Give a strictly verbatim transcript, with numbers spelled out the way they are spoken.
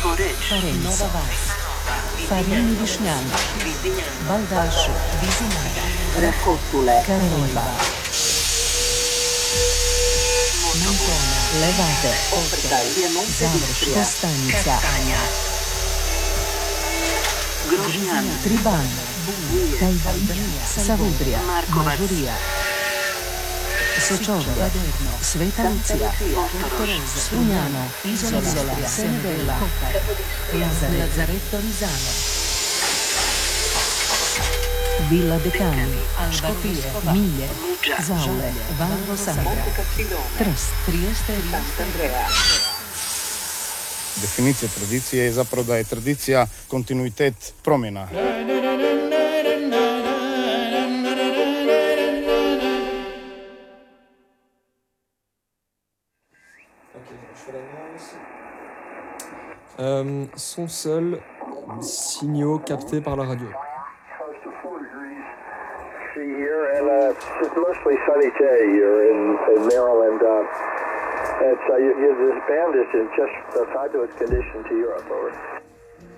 Parenzo, Nova Vas, Farini Višnjani, Baldaši, Vizinara, Raccottule, Carneva, Montona, Levade, Ortaj, Završka, Stanica, Grožnjan, Triban, Tajban, Savudrija, Mažurija, Sečovje, Sveta Lucija, Spunjana, Izola, Senedela, Lazaretto Rizano, Villa Decani, Škopije, Milje, Zaule, Val Rosandra, Trst, Trieste i Sant'Andrea. Definicija tradicije je zapravo da je tradicija kontinuitet promjena. Euh, sont seuls signaux captés par la radio. Here, and uh, it's mostly sunny day here in, in Maryland. Uh, it's, uh, you, you, this band is in just a fabulous condition to Europe. Over.